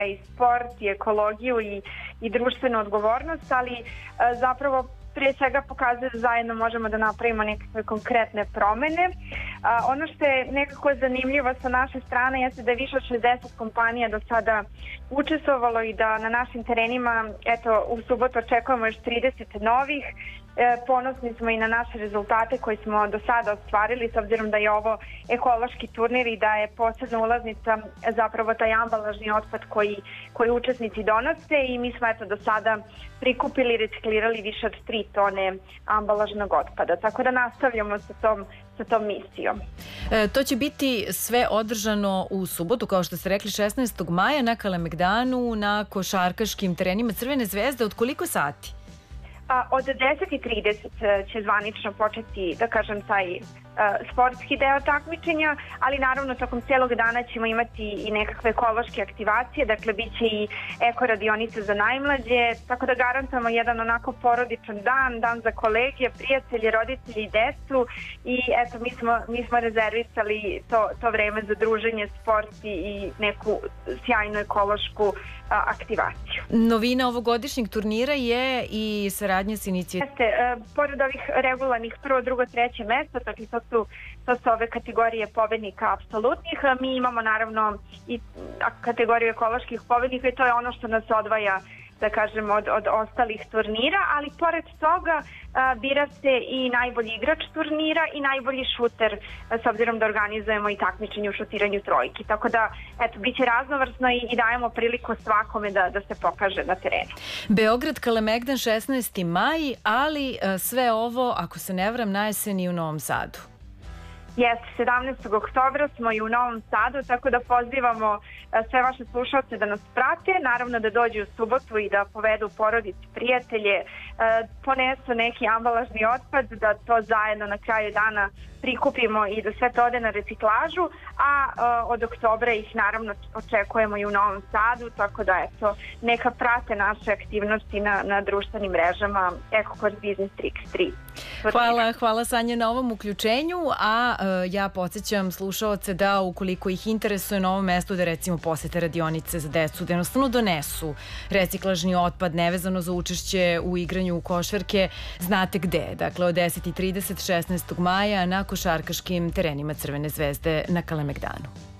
i sport i ekologiju i društvenu odgovornost, ali zapravo prije svega pokazuje da zajedno možemo da napravimo nekakve konkretne promene. Ono što je nekako zanimljivo sa naše strane jeste da je više od 60 kompanija do sada učestvovalo i da na našim terenima, eto, u subotu očekujemo još 30 novih. Ponosni smo i na naše rezultate koje smo do sada ostvarili, s obzirom da je ovo ekološki turnir i da je posebna ulaznica zapravo taj ambalažni otpad koji učesnici donose, i mi smo eto do sada prikupili i reciklirali više od 3 tone ambalažnog otpada, tako da nastavljamo sa tom misijom. To će biti sve održano u subotu, kao što ste rekli, 16. maja na Kalemegdanu, na košarkaškim terenima Crvene zvezde. Od koliko sati? Od 10:30 će zvanično početi, da kažem, taj sportski deo takmičenja, ali naravno tokom cijelog dana ćemo imati i nekakve ekološke aktivacije, dakle bit će i eko radionice za najmlađe, tako da garantujemo jedan onako porodičan dan za kolege, prijatelje, roditelji i decu, i eto mi smo rezervisali to vreme za druženje, sport i neku sjajnu ekološku aktivaciju. Novina ovogodišnjeg turnira je i saradnja s inicijativom. Pored ovih regularnih prvo, drugo, treće mesto, dakle to su ove kategorije pobednika apsolutnih. Mi imamo naravno i kategoriju ekoloških pobednika i to je ono što nas odvaja, da kažem, od ostalih turnira, ali pored toga bira se i najbolji igrač turnira i najbolji šuter, s obzirom da organizujemo i takmičenje u šutiranju trojki. Tako da, eto, bit će raznovrsno i dajemo priliku svakome da se pokaže na terenu. Beograd, Kalemegdan, 16. maj, ali sve ovo, ako se ne varam, na jesen i u Novom Sadu. Jeste, 17. oktobra smo i u Novom Sadu, tako da pozivamo sve vaše slušalce da nas prate, naravno da dođu u subotu i da povedu porodice, prijatelje, ponesu neki ambalažni otpad, da to zajedno na kraju dana prikupimo i da sve to ode na reciklažu, a od oktobra ih naravno očekujemo i u Novom Sadu, tako da eto, neka prate naše aktivnosti na društvenim mrežama EcoCourse Business Tricks 3. Hvala Sanja na ovom uključenju, a ja podsjećam slušaoce da ukoliko ih interesuje na ovom mestu da recimo posete radionice za decu, da jednostavno donesu reciklažni otpad nevezano za učešće u igranju u košarke, znate gde. Dakle, od 10:30 16. maja na košarkaškim terenima Crvene zvezde na Kalemegdanu.